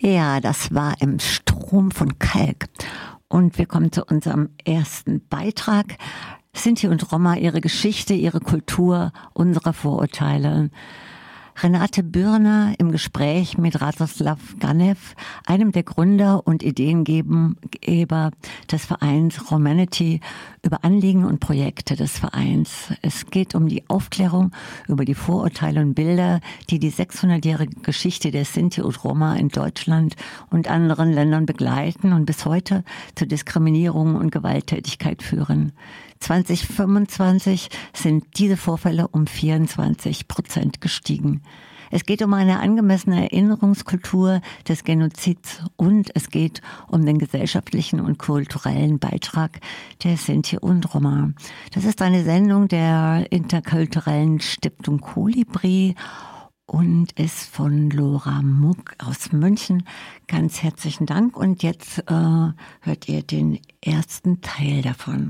Ja, das war im Strom von Kalk. Und wir kommen zu unserem ersten Beitrag. Sinti und Roma, ihre Geschichte, ihre Kultur, unsere Vorurteile. Renate Bürner im Gespräch mit Radoslav Ganev, einem der Gründer und Ideengeber des Vereins Romanity, über Anliegen und Projekte des Vereins. Es geht um die Aufklärung über die Vorurteile und Bilder, die die 600-jährige Geschichte der Sinti und Roma in Deutschland und anderen Ländern begleiten und bis heute zu Diskriminierung und Gewalttätigkeit führen. 2025 sind diese Vorfälle um 24% gestiegen. Es geht um eine angemessene Erinnerungskultur des Genozids und es geht um den gesellschaftlichen und kulturellen Beitrag der Sinti und Roma. Das ist eine Sendung der interkulturellen Stiftung Kolibri und ist von Lora Muck aus München. Ganz herzlichen Dank und jetzt hört ihr den ersten Teil davon.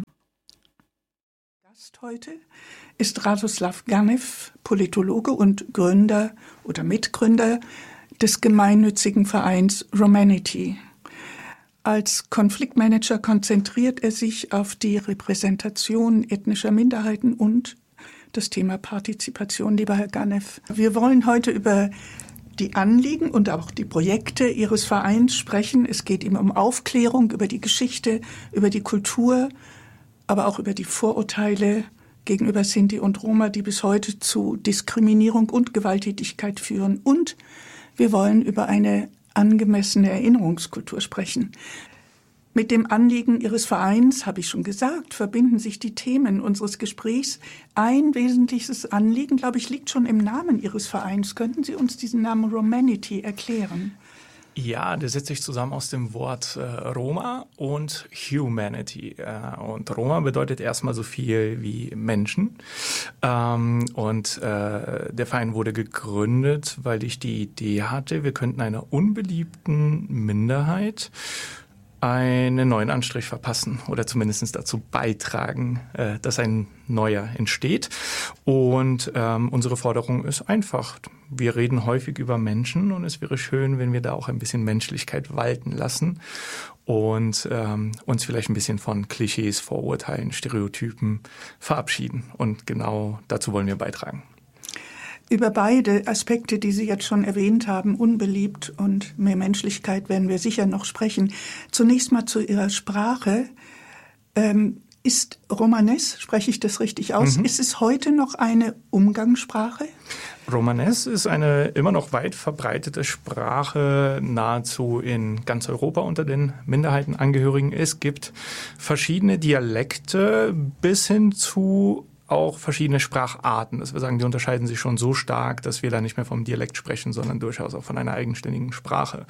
Heute ist Radoslav Ganev, Politologe und Gründer oder Mitgründer des gemeinnützigen Vereins Romanity. Als Konfliktmanager konzentriert er sich auf die Repräsentation ethnischer Minderheiten und das Thema Partizipation. Lieber Herr Ganev, wir wollen heute über die Anliegen und auch die Projekte Ihres Vereins sprechen. Es geht ihm um Aufklärung über die Geschichte, über die Kultur, aber auch über die Vorurteile gegenüber Sinti und Roma, die bis heute zu Diskriminierung und Gewalttätigkeit führen. Und wir wollen über eine angemessene Erinnerungskultur sprechen. Mit dem Anliegen Ihres Vereins, habe ich schon gesagt, verbinden sich die Themen unseres Gesprächs. Ein wesentliches Anliegen, glaube ich, liegt schon im Namen Ihres Vereins. Könnten Sie uns diesen Namen Romanity erklären? Ja, der setzt sich zusammen aus dem Wort Roma und Humanity. Und Roma bedeutet erstmal so viel wie Menschen. Und der Verein wurde gegründet, weil ich die Idee hatte, wir könnten einer unbeliebten Minderheit einen neuen Anstrich verpassen oder zumindest dazu beitragen, dass ein neuer entsteht. Und unsere Forderung ist einfach. Wir reden häufig über Menschen und es wäre schön, wenn wir da auch ein bisschen Menschlichkeit walten lassen und uns vielleicht ein bisschen von Klischees, Vorurteilen, Stereotypen verabschieden. Und genau dazu wollen wir beitragen. Über beide Aspekte, die Sie jetzt schon erwähnt haben, unbeliebt und mehr Menschlichkeit, werden wir sicher noch sprechen. Zunächst mal zu Ihrer Sprache. Ist Romanes, spreche ich das richtig aus, ist es heute noch eine Umgangssprache? Romanes ist eine immer noch weit verbreitete Sprache, nahezu in ganz Europa unter den Minderheitenangehörigen. Es gibt verschiedene Dialekte bis hin zu auch verschiedene Spracharten, dass wir sagen, die unterscheiden sich schon so stark, dass wir da nicht mehr vom Dialekt sprechen, sondern durchaus auch von einer eigenständigen Sprache.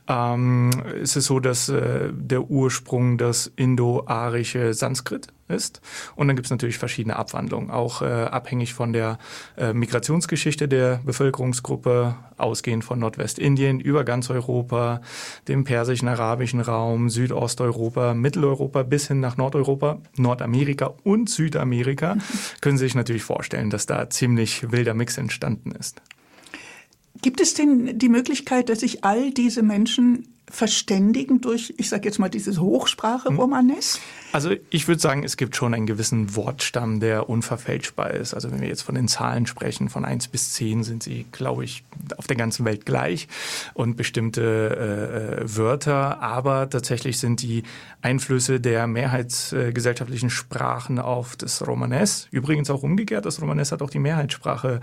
Es ist so, dass der Ursprung das indo-arische Sanskrit ist. Und dann gibt es natürlich verschiedene Abwandlungen, auch abhängig von der Migrationsgeschichte der Bevölkerungsgruppe, ausgehend von Nordwestindien über ganz Europa, dem persischen, arabischen Raum, Südosteuropa, Mitteleuropa bis hin nach Nordeuropa, Nordamerika und Südamerika. Können Sie sich natürlich vorstellen, dass da ziemlich wilder Mix entstanden ist. Gibt es denn die Möglichkeit, dass sich all diese Menschen verständigen durch, ich sage jetzt mal, diese Hochsprache Romanes? Also ich würde sagen, es gibt schon einen gewissen Wortstamm, der unverfälschbar ist. Also wenn wir jetzt von den Zahlen sprechen, von 1 bis 10 sind sie, glaube ich, auf der ganzen Welt gleich und bestimmte Wörter. Aber tatsächlich sind die Einflüsse der mehrheitsgesellschaftlichen Sprachen auf das Romanes, übrigens auch umgekehrt, das Romanes hat auch die Mehrheitssprache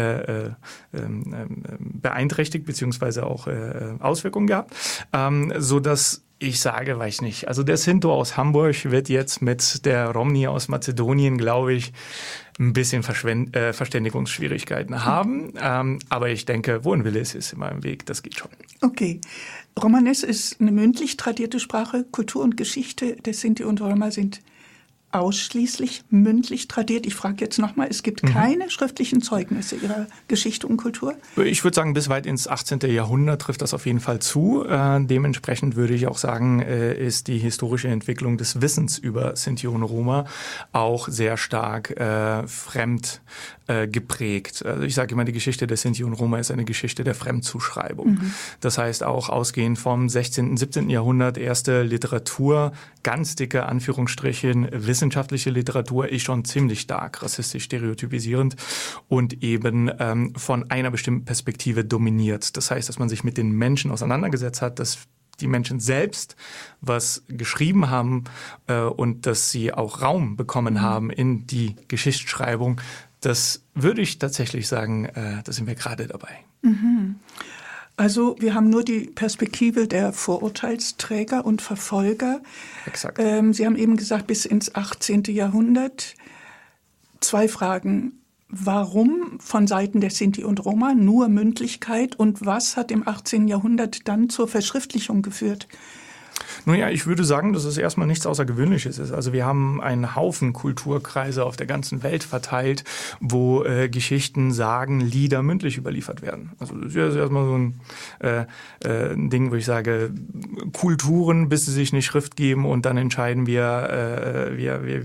beeinträchtigt beziehungsweise auch Auswirkungen gehabt, sodass ich sage, weiß ich nicht. Also der Sinto aus Hamburg wird jetzt mit der Romni aus Mazedonien, glaube ich, ein bisschen Verständigungsschwierigkeiten haben. Aber ich denke, wo ein Wille ist, ist immer ein Weg. Das geht schon. Okay. Romanes ist eine mündlich tradierte Sprache. Kultur und Geschichte der Sinti und Roma sind ausschließlich mündlich tradiert? Ich frage jetzt nochmal, es gibt keine schriftlichen Zeugnisse ihrer Geschichte und Kultur? Ich würde sagen, bis weit ins 18. Jahrhundert trifft das auf jeden Fall zu. Dementsprechend würde ich auch sagen, ist die historische Entwicklung des Wissens über Sinti und Roma auch sehr stark fremd geprägt. Also ich sage immer, die Geschichte der Sinti und Roma ist eine Geschichte der Fremdzuschreibung. Das heißt auch ausgehend vom 16., 17. Jahrhundert erste Literatur, ganz dicke Anführungsstrichen, wissenschaftliche Literatur ist schon ziemlich stark rassistisch stereotypisierend und eben von einer bestimmten Perspektive dominiert. Das heißt, dass man sich mit den Menschen auseinandergesetzt hat, dass die Menschen selbst was geschrieben haben und dass sie auch Raum bekommen haben in die Geschichtsschreibung. Das würde ich tatsächlich sagen, da sind wir gerade dabei. Also wir haben nur die Perspektive der Vorurteilsträger und Verfolger. Exakt. Sie haben eben gesagt, bis ins 18. Jahrhundert. 2 Fragen. Warum von Seiten der Sinti und Roma nur Mündlichkeit und was hat im 18. Jahrhundert dann zur Verschriftlichung geführt? Nun ja, ich würde sagen, dass es erstmal nichts Außergewöhnliches ist. Also wir haben einen Haufen Kulturkreise auf der ganzen Welt verteilt, wo Geschichten, Sagen, Lieder mündlich überliefert werden. Also das ist erstmal so ein Ding, wo ich sage, Kulturen, bis sie sich eine Schrift geben und dann entscheiden wir